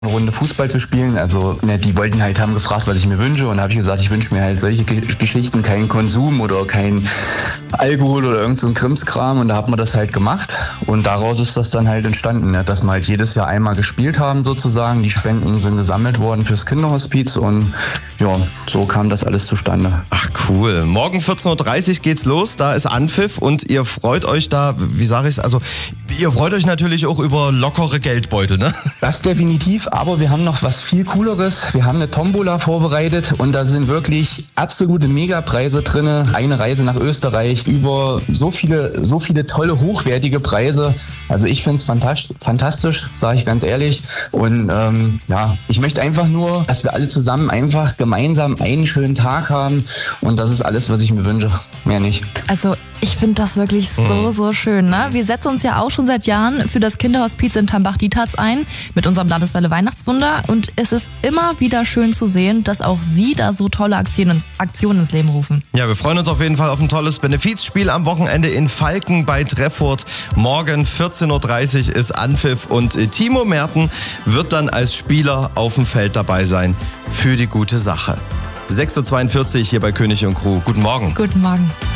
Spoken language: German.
eine Runde Fußball zu spielen. Also die wollten halt, haben gefragt, was ich mir wünsche, und da habe ich gesagt, ich wünsche mir halt solche Geschichten, keinen Konsum oder kein Alkohol oder irgend so ein Krimskram, und da hat man das halt gemacht, und daraus ist das dann halt entstanden, ne? Dass wir halt jedes Jahr einmal gespielt haben sozusagen, die Spenden sind gesammelt worden fürs Kinderhospiz, und ja, so kam das alles zustande. Ach cool, morgen 14.30 Uhr geht's los, da ist Anpfiff und ihr freut euch da, wie sage ich's, also ihr freut euch natürlich auch über lockere Geldbeutel, ne? Das definitiv, aber wir haben noch was viel Cooleres. Wir haben eine Tombola vorbereitet, und da sind wirklich absolute Megapreise drin. Eine Reise nach Österreich, über so viele tolle, hochwertige Preise. Also ich finde es fantastisch, sage ich ganz ehrlich. Und ich möchte einfach nur, dass wir alle zusammen einfach gemeinsam einen schönen Tag haben, und das ist alles, was ich mir wünsche. Mehr nicht. Also ich finde das wirklich so schön. Ne? Wir setzen uns ja auch schon seit Jahren für das Kinderhospiz in Tambach-Dietharz ein mit unserem Landeswelle Weihnachtswunder, und es ist immer wieder schön zu sehen, dass auch Sie da so tolle Aktionen ins Leben rufen. Ja, wir freuen uns auf jeden Fall auf ein tolles Benefizspiel am Wochenende in Falken bei Treffurt. Morgen 14.30 Uhr ist Anpfiff, und Timo Merten wird dann als Spieler auf dem Feld dabei sein für die gute Sache. 6.42 Uhr hier bei König und Crew. Guten Morgen. Guten Morgen.